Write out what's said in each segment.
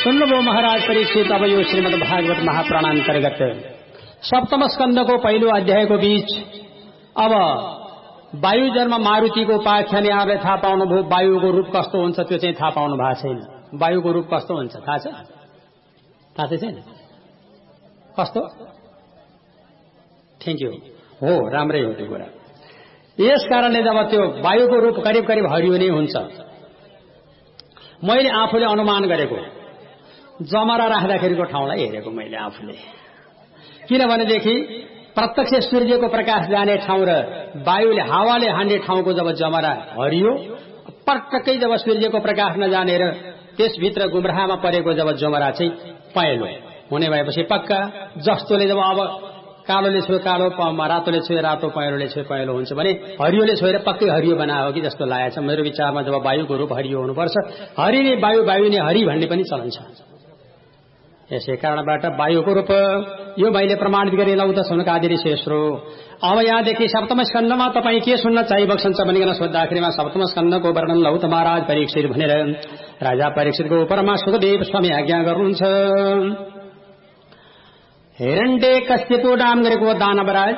सुन्नुभयो महाराज परीक्षित। अब यो श्रीमद् भागवत महापुराण अन्तर्गत सप्तम स्कन्धको पहिलो अध्यायको बीच अब वायु जन्म मारुतिको उपाख्यान यहाँले थाहा पाउनुभयो। वायुको रूप कस्तो हुन्छ त्यो चाहिँ थाहा पाउनु भएको छैन। वायुको रूप कस्तो हुन्छ थाहा छ? थाहा छैन? कस्तो? Thank you. हो, राम्रै हो त्यो कुरा। यस कारणले जब त्यो वायुको रूप करिब करिब हरियो नै हुन्छ। मैले आफूले अनुमान गरेको जमरा राख्दाखेरिको ठाउँलाई हेरेको मैले आफूले। किनभनेदेखि प्रत्यक्ष सूर्यको प्रकाश जाने ठाउँ र वायुले हावाले हान्ने ठाउँको जब जमरा हरियो, पटक्कै जब सूर्यको प्रकाश नजाने र त्यसभित्र गुम्राहमा परेको जब जमरा चाहिँ पहेँलो हुने भएपछि पक्का जस्तोले जब अब कालोले छोयो कालो, रातोले छोयो रातो, पहेँलोले छोयो पहेँलो हुन्छ भने हरियोले छोएर पक्कै हरियो बनायो कि जस्तो लागेको छ मेरो विचारमा। जब वायुको रूप हरियो हुनुपर्छ, हरि नै वायु, वायु नै हरि भन्ने पनि चलन छ। यसै कारणबाट वायुको रूप यो मैले प्रमाणित गरे लौ त सुनकादि ऋषिश्रो। अब यहाँदेखि सप्तम स्कन्धमा तपाईँ के सुन्न चाहिबक्सन्छ भनिकन सोद्धाखेरिमा सप्तम स्कन्धको वर्णन लौ त महाराज परीक्षित भनेर राजा परीक्षितको उपरमा सुखदेव स्वामी आज्ञा गर्नुहुन्छ। हिरण्यकश्यपु नाम गरेको दानवराज,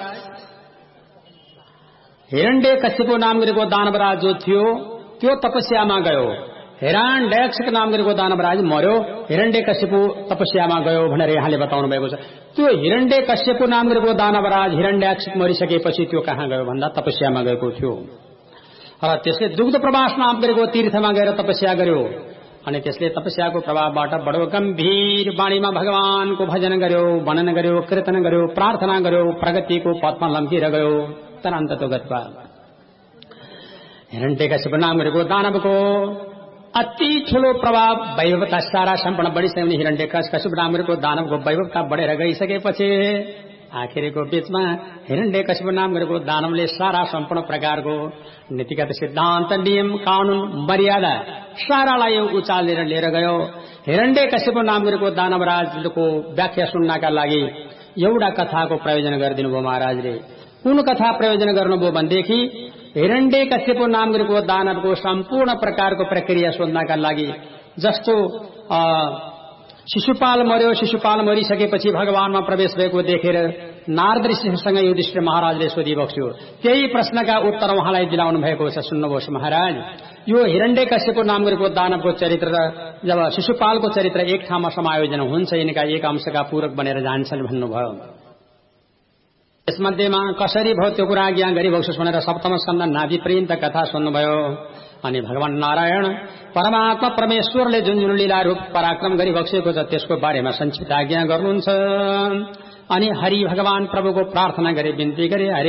हिरण्यकश्यपु नाम गरेको दानवराज जो थियो त्यो तपस्यामा गयो। हिरण्यक्ष नाम गरेको दानवराज मर्यो, हिरण्यकश्यपु तपस्यामा गयो भनेर यहाँले बताउनु भएको छ। त्यो हिरण्यकश्यपु नाम गरेको दानवराज हिरण्यक्ष मरिसकेपछि त्यो कहाँ गयो भन्दा तपस्यामा गएको थियो। र त्यसले दुग्ध प्रवास नाम गरेको तीर्थमा गएर तपस्या गर्यो। अनि त्यसले तपस्याको प्रभावबाट बडो गम्भीर वाणीमा भगवानको भजन गर्यो, वर्णन गर्यो, कीर्तन गर्यो, प्रार्थना गर्यो, प्रगतिको पथमा लम्किएर गयो। तदन्ततो गत्वा हिरण्यकश्यप नाम गरेको दानवको अति ठूलो प्रभाव, वैभवता सारा सम्पूर्ण बढिसक्यो भने हिरण्यकश्यप नाम गरेको दानवको वैभवता बढेर गइसकेपछि आखिरको बीचमा हिरण्यकश्यप नाम गरेको दानवले सारा सम्पूर्ण प्रकारको नीतिगत सिद्धान्त, नियम, कानून, मर्यादा सारालाई उचालेर लिएर गयो। हिरण्यकश्यप नाम गरेको दानवराजको व्याख्या सुन्नका लागि एउटा कथाको प्रयोजन गरिदिनु भयो महाराजले। कुन कथा प्रयोजन गर्नुभयो भनेदेखि हिरण्यकश्यप नाम गरेको दानवको सम्पूर्ण प्रकारको प्रक्रिया सोध्नका लागि जस्तो शिशुपाल मर्यो, शिशुपाल मरिसकेपछि भगवानमा प्रवेश भएको देखेर नारद ऋषिसँग युधिष्ठिर महाराजले सोधिबक्स्यो। त्यही प्रश्नका उत्तर उहाँलाई दिलाउनु भएको छ। सुन्नुहोस् महाराज, यो हिरण्यकश्यप नाम गरेको दानवको चरित्र र जब शिशुपालको चरित्र एक ठाउँमा समायोजन हुन्छ यिनका एक अंशका पूरक बनेर जान्छन् भन्नुभयो। यसमध्येमा कसरी भयो त्यो कुरा ज्ञान गरिबक्सोस् भनेर सप्तम स्कन्ध नाभि पर्यन्त कथा सुन्नुभयो। अनि भगवान नारायण परमात्मा परमेश्वरले जुन जुन लीला रूप पराक्रम गरिबक्सेको छ त्यसको बारेमा संक्षिप्त आज्ञा गर्नुहुन्छ। अनि हरि भगवान प्रभुको प्रार्थना गरे, विन्ती गरे। हरि